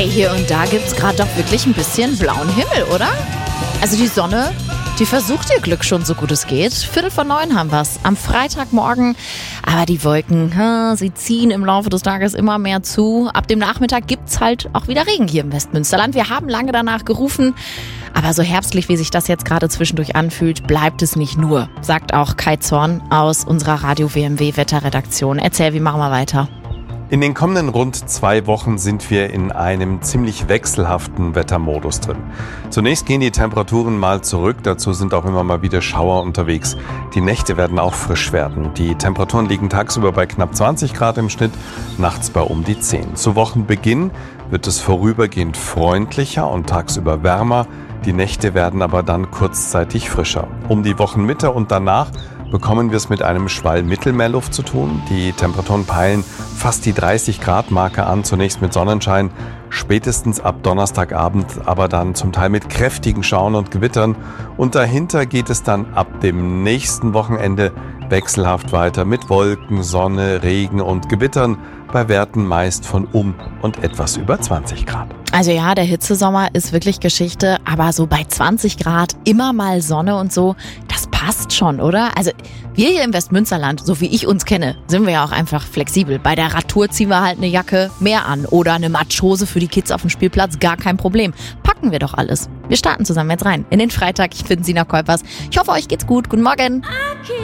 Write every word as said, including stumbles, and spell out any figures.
Ey, hier und da gibt's gerade doch wirklich ein bisschen blauen Himmel, oder? Also die Sonne, die versucht ihr Glück schon so gut es geht. Viertel vor neun haben wir's am Freitagmorgen. Aber die Wolken, hm, sie ziehen im Laufe des Tages immer mehr zu. Ab dem Nachmittag gibt's halt auch wieder Regen hier im Westmünsterland. Wir haben lange danach gerufen. Aber so herbstlich, wie sich das jetzt gerade zwischendurch anfühlt, bleibt es nicht nur, sagt auch Kai Zorn aus unserer Radio-W M W-Wetterredaktion. Erzähl, wie machen wir weiter? In den kommenden rund zwei Wochen sind wir in einem ziemlich wechselhaften Wettermodus drin. Zunächst gehen die Temperaturen mal zurück, dazu sind auch immer mal wieder Schauer unterwegs. Die Nächte werden auch frisch werden. Die Temperaturen liegen tagsüber bei knapp zwanzig Grad im Schnitt, nachts bei um die zehn. Zu Wochenbeginn wird es vorübergehend freundlicher und tagsüber wärmer. Die Nächte werden aber dann kurzzeitig frischer. Um die Wochenmitte und danach bekommen wir es mit einem Schwall Mittelmeerluft zu tun. Die Temperaturen peilen fast die dreißig Grad Marke an, zunächst mit Sonnenschein, spätestens ab Donnerstagabend, aber dann zum Teil mit kräftigen Schauern und Gewittern. Und dahinter geht es dann ab dem nächsten Wochenende wechselhaft weiter mit Wolken, Sonne, Regen und Gewittern, bei Werten meist von um und etwas über zwanzig Grad. Also ja, der Hitzesommer ist wirklich Geschichte, aber so bei zwanzig Grad immer mal Sonne und so, das passt schon, oder? Also wir hier im Westmünsterland, so wie ich uns kenne, sind wir ja auch einfach flexibel. Bei der Radtour ziehen wir halt eine Jacke mehr an oder eine Matschhose für die Kids auf dem Spielplatz, gar kein Problem. Packen wir doch alles. Wir starten zusammen jetzt rein in den Freitag. Ich bin Sina Kolpers. Ich hoffe, euch geht's gut. Guten Morgen.